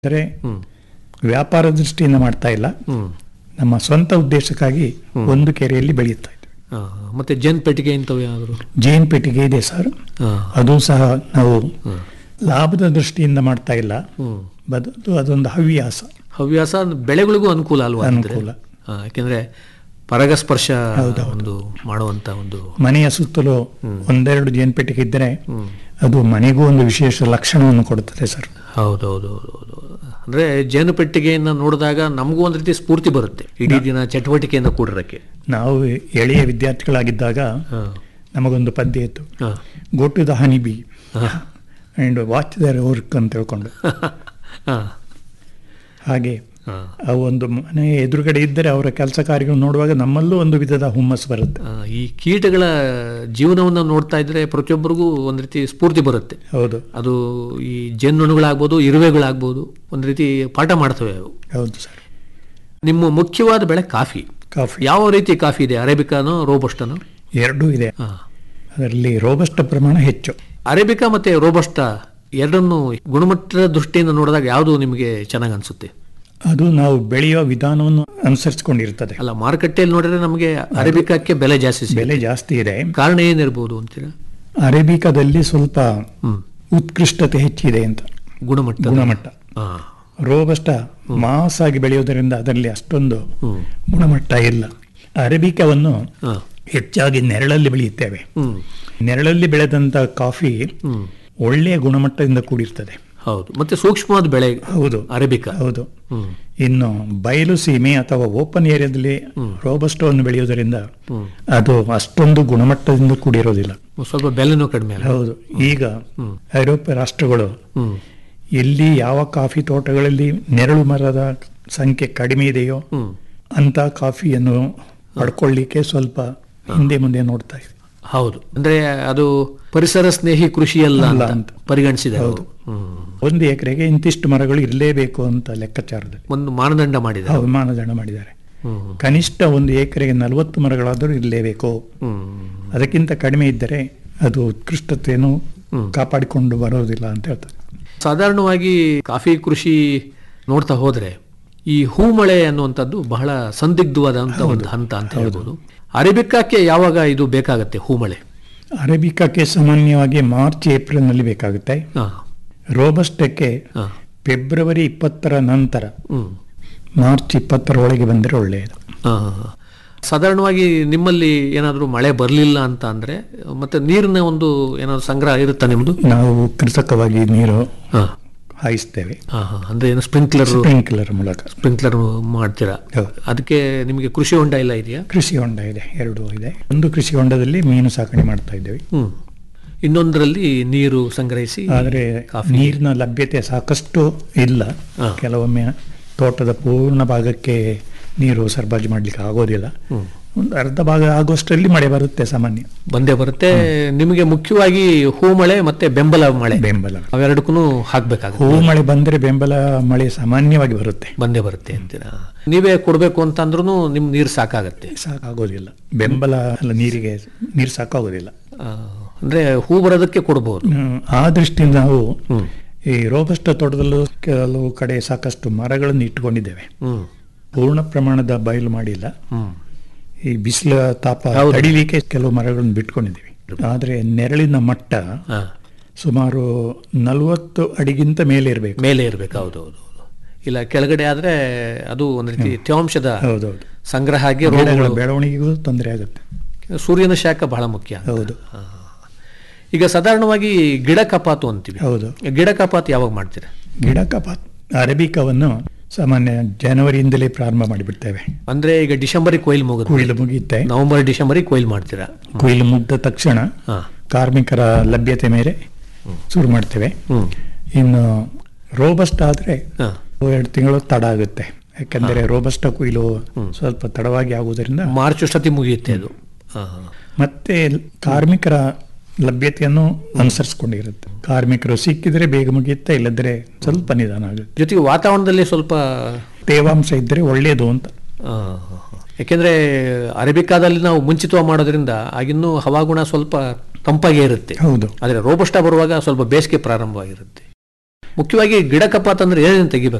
ಅಂದರೆ ವ್ಯಾಪಾರ ದೃಷ್ಟಿಯಿಂದ ಮಾಡ್ತಾ ಇಲ್ಲ, ನಮ್ಮ ಸ್ವಂತ ಉದ್ದೇಶಕ್ಕಾಗಿ ಒಂದು ಕೆರೆಯಲ್ಲಿ ಬೆಳೆಯುತ್ತಾ ಇದ್ವಿ. ಮತ್ತೆ ಜೇನ್ ಪೆಟ್ಟಿಗೆ ಇಂಥವು ಯಾವ್ದು? ಜೇನ್ ಪೆಟ್ಟಿಗೆ ಇದೆ ಸರ್, ಅದು ಸಹ ನಾವು ಲಾಭದ ದೃಷ್ಟಿಯಿಂದ ಮಾಡ್ತಾ ಇಲ್ಲ, ಅದೊಂದು ಹವ್ಯಾಸ. ಹವ್ಯಾಸ ಬೆಳೆಗಳಿಗೂ ಅನುಕೂಲ ಅಲ್ವಾ? ಅನುಕೂಲ. ಯಾಕೆಂದ್ರೆ ಪರಾಗಸ್ಪರ್ಶ ಒಂದು ಮಾಡುವಂತ ಒಂದು ಮನೆಯ ಸುತ್ತಲೂ ಒಂದೆರಡು ಜೇನು ಪೆಟ್ಟಿಗೆ ಇದ್ದರೆ ಅದು ಮನೆಗೂ ಒಂದು ವಿಶೇಷ ಲಕ್ಷಣವನ್ನು ಕೊಡುತ್ತದೆ ಸರ್. ಹೌದೌದು. ಅಂದ್ರೆ ಜೇನು ಪೆಟ್ಟಿಗೆಯನ್ನು ನೋಡಿದಾಗ ನಮಗೂ ಒಂದು ರೀತಿ ಸ್ಫೂರ್ತಿ ಬರುತ್ತೆ ಇಡೀ ದಿನ ಚಟುವಟಿಕೆಯಿಂದ ಕೂಡಿರಕ್ಕೆ. ನಾವು ಎಳೆಯ ವಿದ್ಯಾರ್ಥಿಗಳಾಗಿದ್ದಾಗ ನಮಗೊಂದು ಪದ್ಯ ಇತ್ತು, go to the honey bee and watch there work ಅಂತ ಹೇಳ್ಕೊಂಡು. ಹಾಗೆ ಆ ಒಂದು ಮನೆ ಎದುರುಗಡೆ ಇದ್ದರೆ ಅವರ ಕೆಲಸ ಕಾರ್ಯಗಳು ನೋಡುವಾಗ ನಮ್ಮಲ್ಲೂ ಒಂದು ವಿಧದ ಹುಮ್ಮಸ್ಸು ಬರುತ್ತೆ. ಈ ಕೀಟಗಳ ಜೀವನವನ್ನು ನೋಡ್ತಾ ಇದ್ರೆ ಪ್ರತಿಯೊಬ್ಬರಿಗೂ ಒಂದು ರೀತಿ ಸ್ಫೂರ್ತಿ ಬರುತ್ತೆ. ಹೌದು, ಅದು ಈ ಜೇನುನೊಣಗಳಾಗ್ಬೋದು, ಇರುವೆಗಳಾಗ್ಬೋದು, ಒಂದು ರೀತಿ ಪಾಠ ಮಾಡ್ತವೆ ಅವು. ಹೌದು ಸರ್. ನಿಮ್ಮ ಮುಖ್ಯವಾದ ಬೆಳೆ ಕಾಫಿ. ಯಾವ ರೀತಿ ಕಾಫಿ ಇದೆ? ಅರೇಬಿಕಾನೋ ರೋಬಸ್ಟಾನೋ? ಎರಡೂ ಇದೆ. ಅದರಲ್ಲಿ ರೋಬಸ್ಟ ಪ್ರಮಾಣ ಹೆಚ್ಚು. ಅರೇಬಿಕಾ ಮತ್ತೆ ರೋಬಸ್ಟಾ ಎರಡನ್ನು ಗುಣಮಟ್ಟದ ದೃಷ್ಟಿಯಿಂದ ನೋಡಿದಾಗ ಯಾವುದು ನಿಮಗೆ ಚೆನ್ನಾಗಿ ಅನಿಸುತ್ತೆ? ಅದು ನಾವು ಬೆಳೆಯುವ ವಿಧಾನವನ್ನು ಅನುಸರಿಸಿಕೊಂಡಿರ್ತದೆ. ಅಲ್ಲ, ಮಾರುಕಟ್ಟೆಯಲ್ಲಿ ನೋಡಿದ್ರೆ ನಮಗೆ ಅರೇಬಿಕಾಕ್ಕೆ ಬೆಲೆ ಜಾಸ್ತಿ ಇದೆ. ಕಾರಣ ಏನಿರ್ಬೋದು ಅಂತೀರಾ? ಅರೇಬಿಕಾದಲ್ಲಿ ಸ್ವಲ್ಪ ಉತ್ಕೃಷ್ಟತೆ ಹೆಚ್ಚಿದೆ ಅಂತ, ಗುಣಮಟ್ಟ. ರೋಬಸ್ಟ ಮಾಸಾಗಿ ಬೆಳೆಯುವುದರಿಂದ ಅದರಲ್ಲಿ ಅಷ್ಟೊಂದು ಗುಣಮಟ್ಟ ಇಲ್ಲ. ಅರೇಬಿಕಾವನ್ನು ಹೆಚ್ಚಾಗಿ ನೆರಳಲ್ಲಿ ಬೆಳೆಯುತ್ತೇವೆ. ನೆರಳಲ್ಲಿ ಬೆಳೆದಂತ ಕಾಫಿ ಒಳ್ಳೆಯ ಗುಣಮಟ್ಟದಿಂದ ಕೂಡಿರ್ತದೆ. ಹೌದು, ಮತ್ತೆ ಸೂಕ್ಷ್ಮವಾದ ಬೆಳೆ. ಹೌದು, ಅರೇಬಿಕಾ. ಹೌದು. ಇನ್ನು ಬಯಲು ಸೀಮೆ ಅಥವಾ ಓಪನ್ ಏರಿಯಾದಲ್ಲಿ ರೋಬಸ್ಟವನ್ನು ಬೆಳೆಯುವುದರಿಂದ ಅದು ಅಷ್ಟೊಂದು ಗುಣಮಟ್ಟದಿಂದ ಕೂಡಿರೋದಿಲ್ಲ, ಸ್ವಲ್ಪ ಬೆಲೆನೂ ಕಡಿಮೆ. ಹೌದು. ಈಗ ಐರೋಪ್ಯ ರಾಷ್ಟ್ರಗಳು ಎಲ್ಲಿ ಯಾವ ಕಾಫಿ ತೋಟಗಳಲ್ಲಿ ನೆರಳು ಮರದ ಸಂಖ್ಯೆ ಕಡಿಮೆ ಇದೆಯೋ ಅಂತ ಕಾಫಿಯನ್ನು ಪಡ್ಕೊಳ್ಳಿಕ್ಕೆ ಸ್ವಲ್ಪ ಹಿಂದೆ ಮುಂದೆ ನೋಡ್ತಾ ಇದೆ. ಹೌದು, ಅಂದ್ರೆ ಅದು ಪರಿಸರ ಸ್ನೇಹಿ ಕೃಷಿಯಲ್ಲ ಅಂತ ಪರಿಗಣಿಸಿದೆ. ಹೌದು, ಒಂದು ಎಕರೆಗೆ ಇಂತಿಷ್ಟು ಮರಗಳು ಇರಲೇಬೇಕು ಅಂತ ಲೆಕ್ಕಾಚಾರದಲ್ಲಿ ಒಂದು ಮಾನದಂಡ ಮಾಡಿದ್ದಾರೆ. ಕನಿಷ್ಠ ಒಂದು ಎಕರೆಗೆ 40 ಮರಗಳಾದರೂ ಇರಲೇಬೇಕು. ಅದಕ್ಕಿಂತ ಕಡಿಮೆ ಇದ್ದರೆ ಅದು ಉತ್ಕೃಷ್ಟತೆಯನ್ನು ಕಾಪಾಡಿಕೊಂಡು ಬರೋದಿಲ್ಲ ಅಂತ ಹೇಳ್ತಾರೆ. ಸಾಧಾರಣವಾಗಿ ಕಾಫಿ ಕೃಷಿ ನೋಡ್ತಾ ಹೋದ್ರೆ ಈ ಹೂಮಳೆ ಅನ್ನುವಂಥದ್ದು ಬಹಳ ಸಂದಿಗ್ಧವಾದಂಥ ಒಂದು ಹಂತ ಅಂತ ಹೇಳ್ಬೋದು. ಅರೇಬಿಕಾಕ್ಕೆ ಯಾವಾಗ ಇದು ಬೇಕಾಗುತ್ತೆ ಹೂಮಳೆ? ಅರೇಬಿಕಾಕ್ಕೆ ಸಾಮಾನ್ಯವಾಗಿ ಮಾರ್ಚ್ ಏಪ್ರಿಲ್ ನಲ್ಲಿ ಬೇಕಾಗುತ್ತೆ. ರೋಬಸ್ಟಕ್ಕೆ ಫೆಬ್ರವರಿ 20ರ ನಂತರ, ಮಾರ್ಚ್ 20ರ ಒಳಗೆ ಬಂದರೆ ಒಳ್ಳೆಯದು. ಸಾಧಾರಣವಾಗಿ ನಿಮ್ಮಲ್ಲಿ ಏನಾದರೂ ಮಳೆ ಬರಲಿಲ್ಲ ಅಂತ ಅಂದ್ರೆ ಮತ್ತೆ ನೀರಿನ ಒಂದು ಏನಾದ್ರು ಸಂಗ್ರಹ ಇರುತ್ತಾ ನಿಮ್ದು? ನಾವು ಕೃತಕವಾಗಿ ನೀರು ಹಾಯಿಸ್ತೇವೆ. ಅಂದ್ರೆ ಏನು ಸ್ಪ್ರಿಂಕ್ಲರ್ ಮೂಲಕ ಸ್ಪ್ರಿಂಕ್ಲರ್ ಮಾಡ್ತೀರಾ? ಅದಕ್ಕೆ ನಿಮಗೆ ಕೃಷಿ ಹೊಂಡ ಇಲ್ಲ ಇದೆಯಾ? ಕೃಷಿ ಹೊಂಡ ಇದೆ, ಎರಡೂ ಇದೆ. ಒಂದು ಕೃಷಿ ಹೊಂಡದಲ್ಲಿ ಮೀನು ಸಾಕಣೆ ಮಾಡ್ತಾ ಇದ್ದೇವೆ, ಇನ್ನೊಂದರಲ್ಲಿ ನೀರು ಸಂಗ್ರಹಿಸಿ. ಆದರೆ ನೀರಿನ ಲಭ್ಯತೆ ಸಾಕಷ್ಟು ಇಲ್ಲ. ಕೆಲವೊಮ್ಮೆ ತೋಟದ ಪೂರ್ಣ ಭಾಗಕ್ಕೆ ನೀರು ಸರಬರಾಜು ಮಾಡ್ಲಿಕ್ಕೆ ಆಗೋದಿಲ್ಲ. ಒಂದು ಅರ್ಧ ಭಾಗ ಆಗುವಷ್ಟರಲ್ಲಿ ಮಳೆ ಬರುತ್ತೆ, ಸಾಮಾನ್ಯ ಬಂದೇ ಬರುತ್ತೆ. ನಿಮಗೆ ಮುಖ್ಯವಾಗಿ ಹೂಮಳೆ ಮತ್ತೆ ಬೆಂಬಲ ಅವೆರಡಕ್ಕೂ ಹಾಕ್ಬೇಕಾಗುತ್ತೆ. ಹೂಮಳೆ ಬಂದ್ರೆ ಬೆಂಬಲ ಮಳೆ ಸಾಮಾನ್ಯವಾಗಿ ಬಂದೇ ಬರುತ್ತೆ ಅಂತೀರಾ? ನೀವೇ ಕೊಡ್ಬೇಕು ಅಂತಂದ್ರೂ ನಿಮ್ ನೀರು ಸಾಕಾಗೋದಿಲ್ಲ. ಬೆಂಬಲ ನೀರಿಗೆ ನೀರು ಸಾಕಾಗೋದಿಲ್ಲ. ಅಂದ್ರೆ ಹೂ ಬರೋದಕ್ಕೆ ಕೊಡಬಹುದು. ಆ ದೃಷ್ಟಿಯಿಂದ ನಾವು ಈ ರೋಬಸ್ಟ ತೋಟದಲ್ಲೂ ಕೆಲವು ಕಡೆ ಸಾಕಷ್ಟು ಮರಗಳನ್ನು ಇಟ್ಟುಕೊಂಡಿದ್ದೇವೆ. ಪೂರ್ಣ ಪ್ರಮಾಣದ ಬಯಲು ಮಾಡಿಲ್ಲ. ಈ ಬಿಸಿಲ ತಾಪ ತಡಿಲಿಕ್ಕೆ ಕೆಲವು ಮರಗಳನ್ನು ಬಿಟ್ಕೊಂಡಿದ್ದೀವಿ. ಆದರೆ ನೆರಳಿನ ಮಟ್ಟ ಸುಮಾರು 40 ಅಡಿಗಿಂತ ಮೇಲೆ ಇರಬೇಕು. ಹೌದೌದು. ಇಲ್ಲ ಕೆಳಗಡೆ ಆದ್ರೆ ಅದು ಒಂದು ರೀತಿ ತೇವಾಂಶದ ಸಂಗ್ರಹ ಆಗಿ ಬೆಳವಣಿಗೆಗೂ ತೊಂದರೆ ಆಗುತ್ತೆ. ಸೂರ್ಯನ ಶಾಖ ಬಹಳ ಮುಖ್ಯ. ಹೌದು. ಈಗ ಸಾಧಾರಣವಾಗಿ ಗಿಡ ಕಪಾತು ಅಂತೀವಿ. ಹೌದು. ಗಿಡ ಕಪಾತು ಯಾವಾಗ ಮಾಡ್ತೀರಾ? ಗಿಡ ಕಪಾತು ಅರೇಬಿಕಾವನ್ನು ಸಾಮಾನ್ಯ ಜನವರಿಯಿಂದಲೇ ಪ್ರಾರಂಭ ಮಾಡಿಬಿಡ್ತೇವೆ. ಅಂದ್ರೆ ಈಗ ಡಿಸೆಂಬರ್ ಕೊಯ್ಲು ಮುಗಿಯುತ್ತೆ. ನವೆಂಬರ್ ಡಿಸೆಂಬರ್ ಕೊಯ್ಲು ಮಾಡ್ತೀರಾ? ಕೊಯ್ಲು ಮುಗಿದ ತಕ್ಷಣ ಕಾರ್ಮಿಕರ ಲಭ್ಯತೆ ಮೇಲೆ ಶುರು ಮಾಡ್ತೇವೆ. ಇನ್ನು ರೋಬಸ್ಟ ಆದ್ರೆ 2 ತಿಂಗಳು ತಡ ಆಗುತ್ತೆ. ಯಾಕಂದ್ರೆ ರೋಬಸ್ಟ ಕೊಯ್ಲು ಸ್ವಲ್ಪ ತಡವಾಗಿ ಆಗುವುದರಿಂದ ಮಾರ್ಚ್ ಅಷ್ಟೊತ್ತಿಗೆ ಮುಗಿಯುತ್ತೆ ಅದು. ಮತ್ತೆ ಕಾರ್ಮಿಕರ ಲಭ್ಯತೆಯನ್ನು ಅನುಸರಿಸಿಕೊಂಡಿರುತ್ತೆ. ಕಾರ್ಮಿಕರು ಸಿಕ್ಕಿದ್ರೆ ಬೇಗ ಮುಗಿಯುತ್ತೆ, ಇಲ್ಲದ್ರೆ ಸ್ವಲ್ಪ ನಿಧಾನ ಆಗುತ್ತೆ. ಜೊತೆಗೆ ವಾತಾವರಣದಲ್ಲಿ ಸ್ವಲ್ಪ ತೇವಾಂಶ ಇದ್ರೆ ಒಳ್ಳೆಯದು ಅಂತ. ಯಾಕೆಂದ್ರೆ ಅರೇಬಿಕಾದಲ್ಲಿ ನಾವು ಮುಂಚಿತವಾಗಿ ಮಾಡೋದ್ರಿಂದ ಆಗಿನ್ನೂ ಹವಾಗುಣ ಸ್ವಲ್ಪ ತಂಪಾಗೇ ಇರುತ್ತೆ. ಹೌದು. ಆದರೆ ರೋಬಸ್ಟ ಬರುವಾಗ ಸ್ವಲ್ಪ ಬೇಸಿಗೆ ಪ್ರಾರಂಭವಾಗಿರುತ್ತೆ. ಮುಖ್ಯವಾಗಿ ಗಿಡ ಕಪಾತ್ ಅಂದ್ರೆ ಏನೇನು ತೆಗಿಬೇಕು?